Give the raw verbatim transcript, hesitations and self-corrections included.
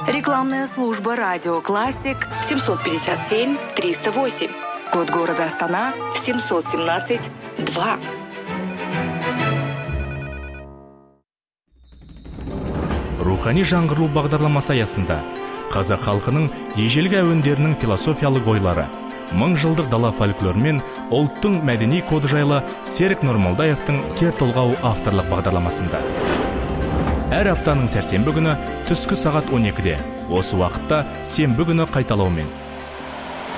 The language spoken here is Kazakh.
Рекламная служба «Радио Классик» семьсот пятьдесят семь триста восемь. Код города Астана семьсот семнадцать два. Рухани жаңғыру бағдарламасы аясында қазақ халқының ежелгі әуендерінің философиялық ойлары, мың жылдық дала фольклоры мен ұлттың мәдени коды жайлы Серік Нұрмалдаевтың кер толғау авторлық бағдарламасында. Әр аптаның сәрсенбі күні түскі сағат он екіде, осы уақытта сенбі күні қайталаумен